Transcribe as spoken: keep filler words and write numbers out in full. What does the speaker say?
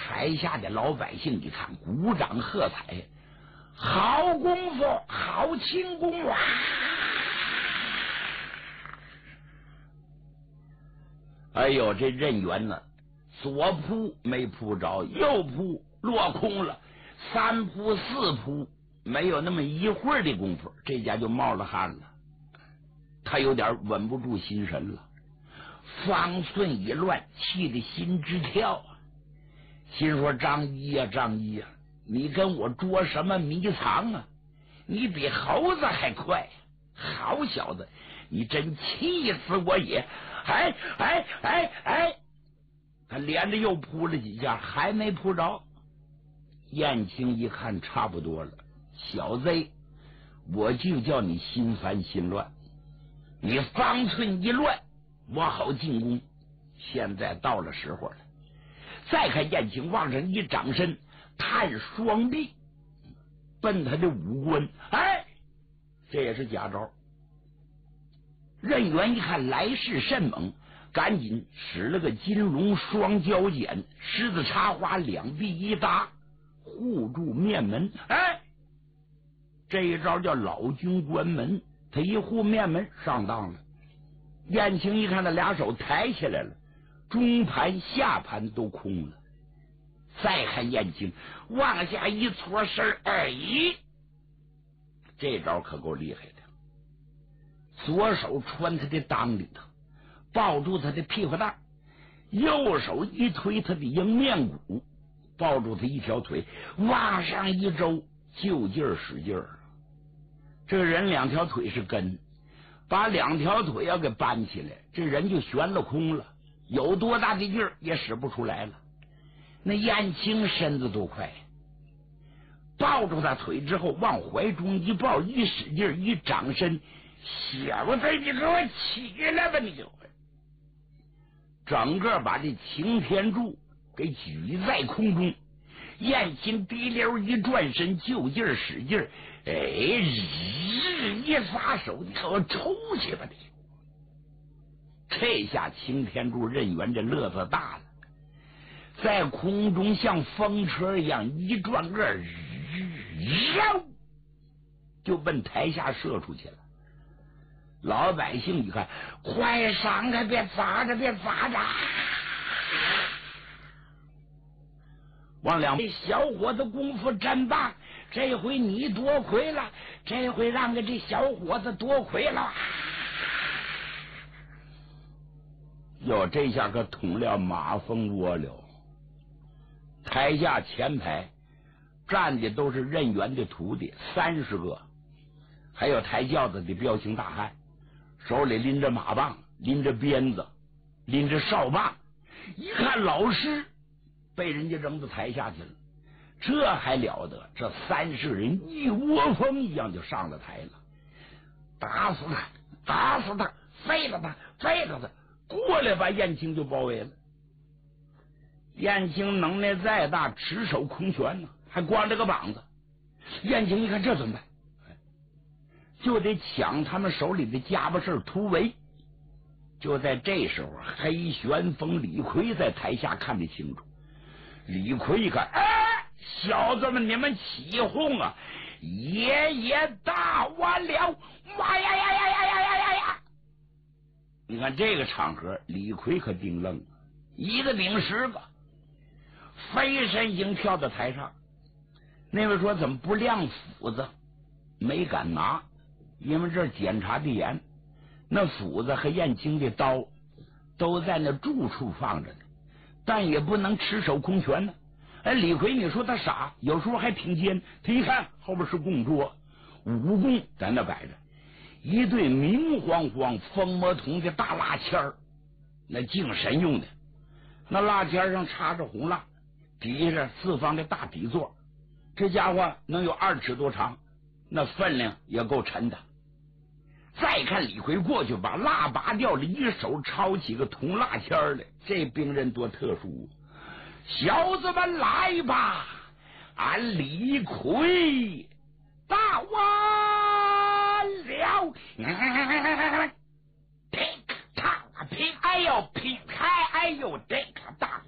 台下的老百姓一看，鼓掌喝彩，好功夫，好轻功啊！哎呦，这任元呢，左扑没扑着，右扑落空了，三扑四扑，没有那么一会儿的功夫，这家就冒了汗了，他有点稳不住心神了，方寸一乱，气得心直跳啊！心说张一呀、啊，张一呀、啊，你跟我捉什么迷藏啊？你比猴子还快！好小子，你真气死我也！哎哎哎哎！他连着又扑了几下，还没扑着。燕青一看差不多了，小子，我就叫你心烦心乱，你方寸一乱，我好进攻。现在到了时候了。再看燕青往上一掌身，探双臂，奔他的五官，哎，这也是假招。任元一看来势甚猛，赶紧使了个金龙双交剪，狮子插花，两臂一搭，护住面门。哎，这一招叫老君关门，他一护面门上当了。燕青一看他俩手抬起来了，中盘下盘都空了。再看燕青往下一搓身，哎，这招可够厉害的。左手穿他的裆里头，抱住他的屁股蛋，右手一推他的迎面骨，抱住他一条腿，往上一周，就劲儿使劲儿。这个人两条腿是根，把两条腿要给搬起来，这人就悬了空了，有多大的劲儿也使不出来了。那燕青身子多快，抱住他腿之后往怀中一抱，一使劲一掌身，小子你给我起来吧，你就整个把这擎天柱给举在空中。燕青滴溜一转身，就劲儿使劲儿，哎，日一撒手，你给我抽去吧你！这下擎天柱任元这乐子大了，在空中像风车一样一转个，绕就奔台下射出去了。老百姓一看，快闪开，别砸着，别砸着！王两，这小伙子功夫真棒，这回你多亏了，这回让给这小伙子多亏了。哟，这下可捅了马蜂窝了。台下前排站的都是任元的徒弟，三十个，还有抬轿子的彪形大汉，手里拎着马棒，拎着鞭子，拎着哨棒。一看老师被人家扔到台下去了，这还了得？这三十人一窝蜂一样就上了台了，打死他，打死他，废了他，废了他！过来把燕青就包围了。燕青能耐再大，持手空拳呢，还光着个膀子。燕青一看这怎么办？就得抢他们手里的家伙事突围。就在这时候，黑旋风李逵在台下看得清楚。李逵一看，哎，小子们，你们起哄啊！爷爷大完了！妈呀呀呀呀呀呀呀呀！你看这个场合，李逵可顶愣了，一个顶十个，飞身已经跳到台上。那位说怎么不亮斧子？没敢拿，因为这儿检查的严。那斧子和燕青的刀都在那住处放着呢，但也不能持手空拳呢。哎，李逵，你说他傻，有时候还挺尖。他一看后边是供桌，武功在那摆着，一对明晃晃风魔铜的大蜡签儿，那敬神用的。那蜡签上插着红蜡，底下四方的大底座，这家伙能有二尺多长，那分量也够沉的。再看李逵过去把蜡拔掉了，一手抄起个铜蜡签来，这兵人多特殊！小子们来吧，俺李逵大完了！噼啪噼，哎呦噼开，哎呦这个大